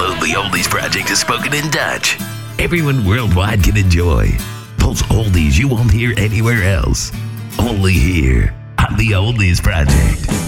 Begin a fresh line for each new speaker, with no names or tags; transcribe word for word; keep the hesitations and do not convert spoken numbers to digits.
The Oldies Project is spoken in Dutch. Everyone worldwide can enjoy. Those oldies you won't hear anywhere else. Only here on The Oldies Project.